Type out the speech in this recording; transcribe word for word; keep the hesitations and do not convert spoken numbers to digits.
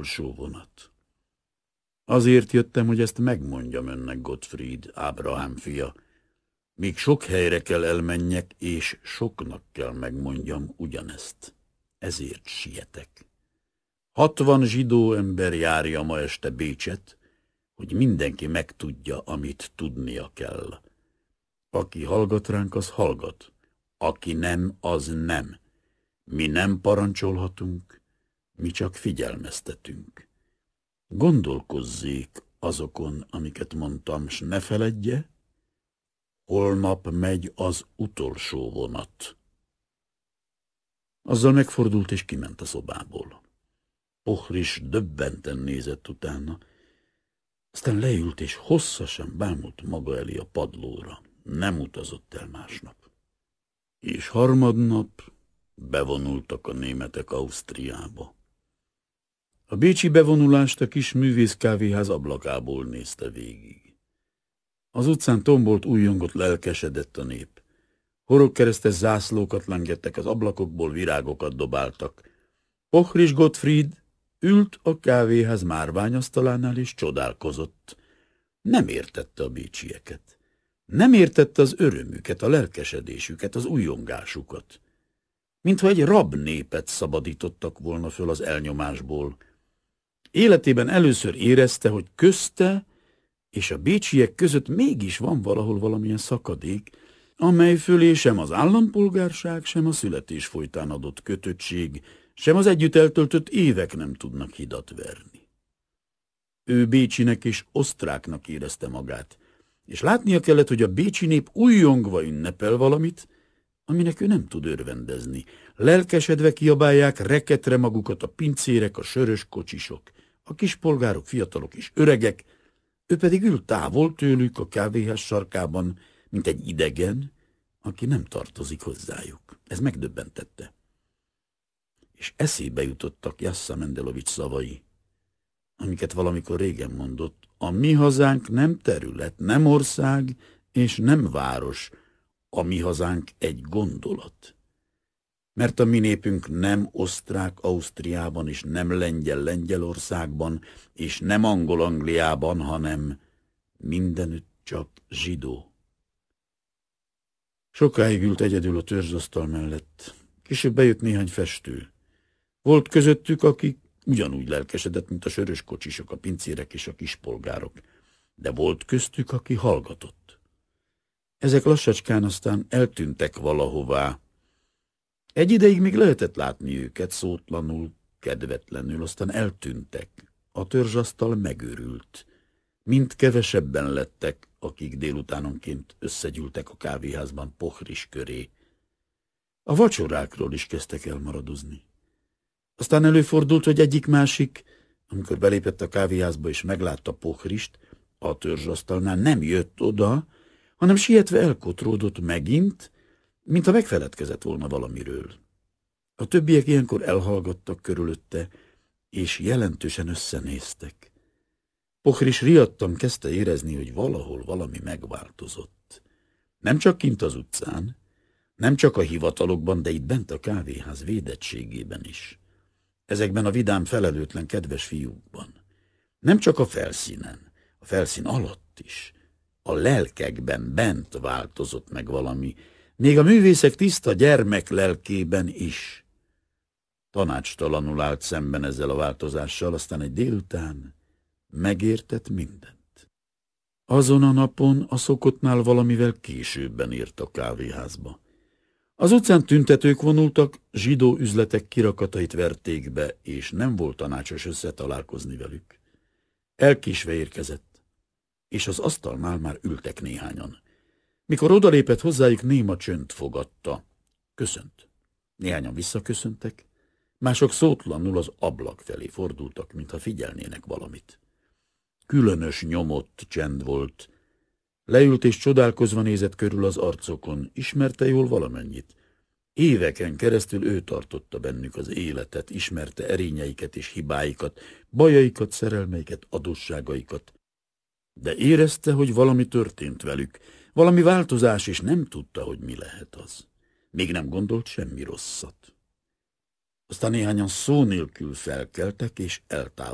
utolsó vonat. Azért jöttem, hogy ezt megmondjam önnek, Gottfried, Ábrahám fia. Még sok helyre kell elmenjek, és soknak kell megmondjam ugyanezt. Ezért sietek. Hatvan zsidó ember járja ma este Bécset, hogy mindenki megtudja, amit tudnia kell. Aki hallgat ránk, az hallgat. Aki nem, az nem. Mi nem parancsolhatunk, mi csak figyelmeztetünk. Gondolkozzék azokon, amiket mondtam, s ne feledje, holnap megy az utolsó vonat. Azzal megfordult és kiment a szobából. Pochris döbbenten nézett utána, aztán leült és hosszasan bámult maga elé a padlóra. Nem utazott el másnap. És harmadnap bevonultak a németek Ausztriába. A bécsi bevonulást a kis művészkávéház ablakából nézte végig. Az utcán tombolt, újjongott, lelkesedett a nép. Horogkeresztes zászlókat lengettek az ablakokból, virágokat dobáltak. Pochris Gottfried ült a kávéház márványasztalánál és csodálkozott. Nem értette a bécsieket. Nem értette az örömüket, a lelkesedésüket, az újjongásukat. Mintha egy rab népet szabadítottak volna föl az elnyomásból. Életében először érezte, hogy közte és a bécsiek között mégis van valahol valamilyen szakadék, amely fölé sem az állampolgárság, sem a születés folytán adott kötöttség, sem az együtt eltöltött évek nem tudnak hidat verni. Ő bécsinek és osztráknak érezte magát, és látnia kellett, hogy a bécsi nép újjongva ünnepel valamit, aminek ő nem tud örvendezni. Lelkesedve kiabálják reketre magukat a pincérek, a sörös kocsisok, a kispolgárok, fiatalok és öregek, ő pedig ül távol tőlük a kávéház sarkában, mint egy idegen, aki nem tartozik hozzájuk. Ez megdöbbentette. És eszébe jutottak Jassza Mendelovics szavai, amiket valamikor régen mondott: a mi hazánk nem terület, nem ország és nem város, a mi hazánk egy gondolat. Mert a mi népünk nem osztrák Ausztriában, és nem lengyel Lengyelországban, és nem angol Angliában, hanem mindenütt csak zsidó. Sokáig ült egyedül a törzsasztal mellett. Később bejött néhány festő. Volt közöttük, aki ugyanúgy lelkesedett, mint a sörös kocsisok, a pincérek és a kispolgárok. De volt köztük, aki hallgatott. Ezek lassacskán aztán eltűntek valahová. Egy ideig még lehetett látni őket, szótlanul, kedvetlenül, aztán eltűntek. A törzsasztal megőrült. Mind kevesebben lettek, akik délutánonként összegyűltek a kávéházban Pochris köré. A vacsorákról is kezdtek elmaradozni. Aztán előfordult, hogy egyik-másik, amikor belépett a kávéházba és meglátta Pochrist, a törzsasztalnál nem jött oda, hanem sietve elkotródott megint, mintha megfeledkezett volna valamiről. A többiek ilyenkor elhallgattak körülötte, és jelentősen összenéztek. Pochris riadtan kezdte érezni, hogy valahol valami megváltozott. Nem csak kint az utcán, nem csak a hivatalokban, de itt bent a kávéház védettségében is. Ezekben a vidám, felelőtlen, kedves fiúkban. Nem csak a felszínen, a felszín alatt is. A lelkekben bent változott meg valami, még a művészek tiszta gyermek lelkében is. Tanácstalanul állt szemben ezzel a változással, aztán egy délután megértett mindent. Azon a napon a szokottnál valamivel későbben ért a kávéházba. Az utcán tüntetők vonultak, zsidó üzletek kirakatait verték be, és nem volt tanácsos összetalálkozni velük. Elkésve érkezett, és az asztalnál már ültek néhányan. Mikor odalépett hozzájuk, néma csönd fogadta. Köszönt. Néhányan visszaköszöntek, mások szótlanul az ablak felé fordultak, mintha figyelnének valamit. Különös nyomott csend volt. Leült és csodálkozva nézett körül az arcokon, ismerte jól valamennyit. Éveken keresztül ő tartotta bennük az életet, ismerte erényeiket és hibáikat, bajaikat, szerelmeiket, adósságaikat. De érezte, hogy valami történt velük, valami változás, és nem tudta, hogy mi lehet az. Még nem gondolt semmi rosszat. Aztán néhányan szó nélkül felkeltek és eltávolodtak.